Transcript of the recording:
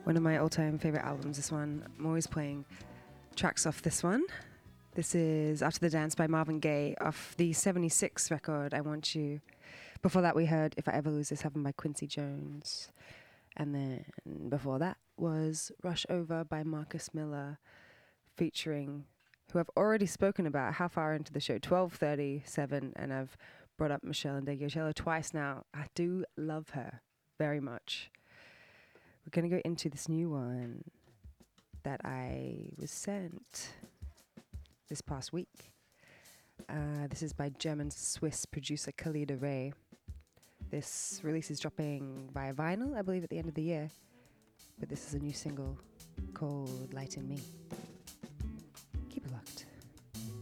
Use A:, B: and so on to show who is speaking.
A: One of my all-time favorite albums, this one. I'm always playing tracks off this one. This is After the Dance by Marvin Gaye off the 76 record, I Want You. Before that we heard If I Ever Lose This Heaven by Quincy Jones. And then before that was Rush Over by Marcus Miller, featuring who I've already spoken about how far into the show, 12:37, and I've brought up Michelle Ndegeocello twice now. I do love her very much. We're going to go into this new one that I was sent this past week. This is by German-Swiss producer Khalida Ray. This release is dropping via vinyl, I believe, at the end of the year. But this is a new single called Light in Me.